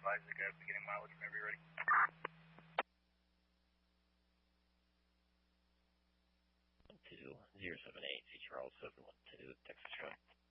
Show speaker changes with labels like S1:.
S1: advise the guys beginning mileage whenever you're ready.
S2: 2078, Charles 712, Texas Road.